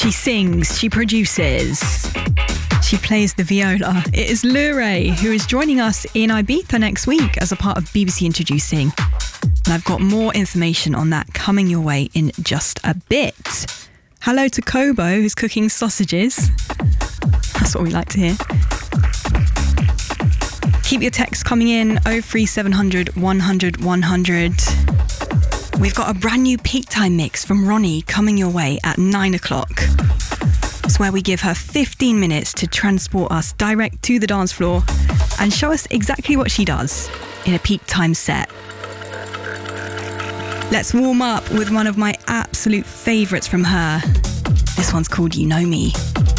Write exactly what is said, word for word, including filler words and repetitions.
She sings, she produces, she plays the viola. It is Lure, who is joining us in Ibiza next week as a part of B B C Introducing. And I've got more information on that coming your way in just a bit. Hello to Kobo, who's cooking sausages. That's what we like to hear. Keep your texts coming in, oh three seven hundred, one hundred, one hundred. We've got a brand new peak time mix from Ronnie coming your way at nine o'clock. It's where we give her fifteen minutes to transport us direct to the dance floor and show us exactly what she does in a peak time set. Let's warm up with one of my absolute favourites from her. This one's called You Know Me.